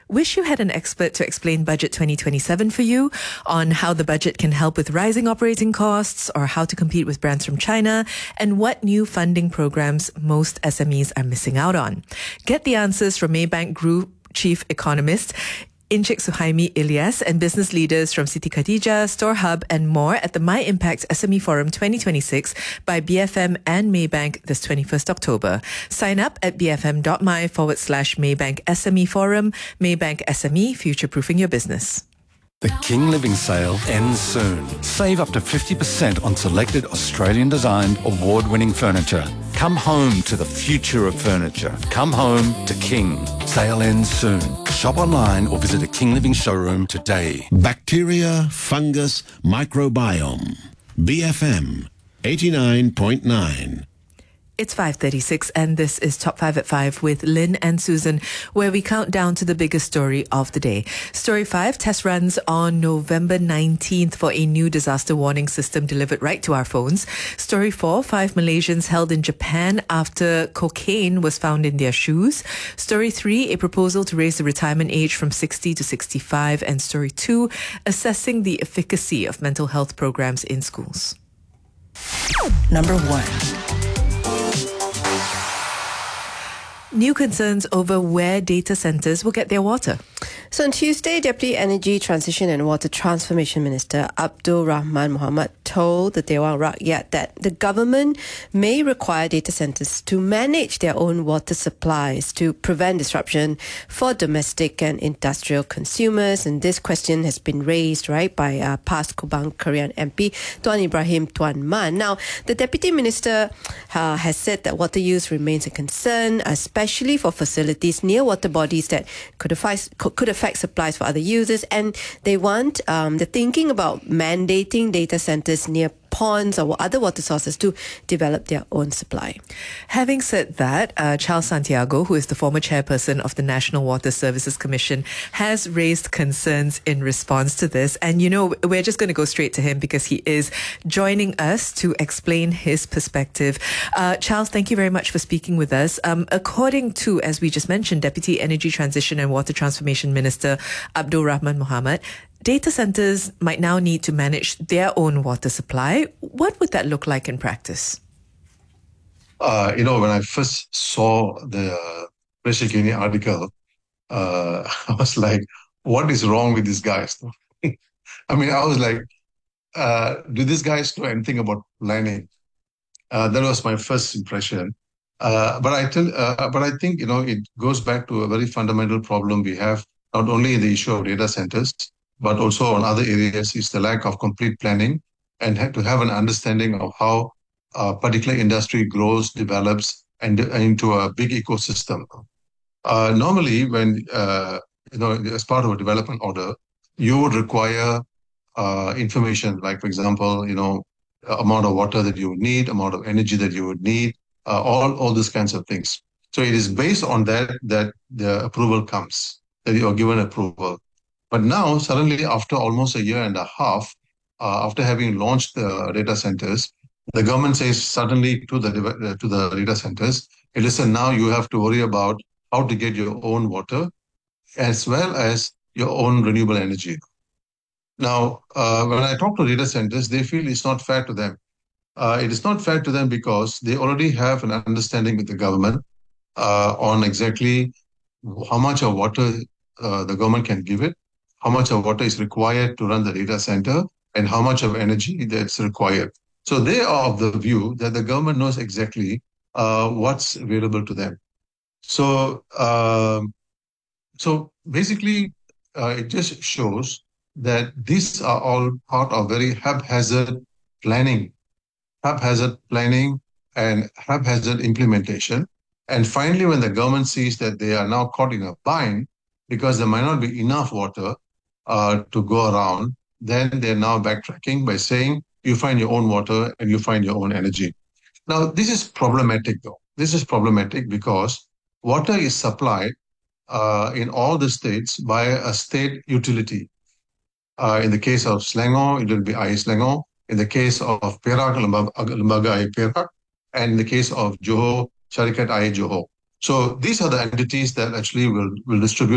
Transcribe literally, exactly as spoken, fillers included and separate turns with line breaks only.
Wish you had an expert to explain Budget twenty twenty-seven for you on how the budget can help with rising operating costs or how to compete with brands from China and what new funding programs most S M Es are missing out on. Get the answers from Maybank Group Chief Economist Encik Suhaimi Ilyas and business leaders from Siti Khadijah, StoreHub and more at the My Impact S M E Forum twenty twenty-six by B F M and Maybank this twenty-first October. Sign up at bfm.my forward slash Maybank S M E Forum. Maybank S M E, future-proofing your business.
The King Living Sale ends soon. Save up to fifty percent on selected Australian-designed, award-winning furniture. Come home to the future of furniture. Come home to King. Sale ends soon. Shop online or visit a King Living showroom today.
Bacteria, fungus, microbiome. B F M eighty-nine point nine.
It's five thirty-six and this is Top five at five with Lynn and Susan, where we count down to the biggest story of the day. Story five, test runs on November nineteenth for a new disaster warning system delivered right to our phones. Story four, five Malaysians held in Japan after cocaine was found in their shoes. Story three, a proposal to raise the retirement age from sixty to sixty-five. And story two, assessing the efficacy of mental health programs in schools.
Number one.
New concerns over where data centres will get their water.
So on Tuesday, Deputy Energy Transition and Water Transformation Minister Abdul Rahman Mohamad told the Dewan Rakyat that the government may require data centres to manage their own water supplies to prevent disruption for domestic and industrial consumers. And this question has been raised, right, by uh, past Kubang Korean M P Tuan Ibrahim Tuan Man. Now, the Deputy Minister uh, has said that water use remains a concern, especially for facilities near water bodies that could affect, could affect supplies for other users, and they want, um, they're thinking about mandating data centres near ponds or other water sources to develop their own supply.
Having said that, uh, Charles Santiago, who is the former chairperson of the National Water Services Commission, has raised concerns in response to this. And, you know, we're just going to go straight to him because he is joining us to explain his perspective. Uh, Charles, thank you very much for speaking with us. Um, according to, as we just mentioned, Deputy Energy Transition and Water Transformation Minister Abdul Rahman Mohamad, data centres might now need to manage their own water supply. What would that look like in practice?
Uh, you know, when I first saw the Pressure Uni article, uh, I was like, what is wrong with these guys? I mean, I was like, uh, do these guys know anything about planning? Uh, that was my first impression. Uh, but I tell, uh, but I think, you know, it goes back to a very fundamental problem we have, not only in the issue of data centers, but also on other areas, is the lack of complete planning and have to have an understanding of how a particular industry grows, develops, and into a big ecosystem. Uh, normally, when, uh, you know, as part of a development order, you would require uh, information, like, for example, you know, amount of water that you would need, amount of energy that you would need, uh, all, all these kinds of things. So it is based on that that the approval comes, that you are given approval. But now, suddenly, after almost a year and a half, uh, after having launched the data centers, the government says suddenly to the to the data centers, hey, listen, now you have to worry about how to get your own water as well as your own renewable energy. Now, uh, when I talk to data centers, they feel it's not fair to them. Uh, it is not fair to them because they already have an understanding with the government uh, on exactly how much of water uh, the government can give it, how much of water is required to run the data center, and how much of energy that's required. So they are of the view that the government knows exactly uh, what's available to them. So, um, so basically, uh, it just shows that these are all part of very haphazard planning, haphazard planning and haphazard implementation. And finally, when the government sees that they are now caught in a bind because there might not be enough water uh, to go around, then they're now backtracking by saying, you find your own water and you find your own energy. Now, this is problematic, though. This is problematic because water is supplied uh, in all the states by a state utility. Uh, in the case of Selangor, it will be Air Selangor. In the case of Perak, Lembaga Air Perak. And in the case of Johor, Syarikat Air Johor. So these are the entities that actually will, will distribute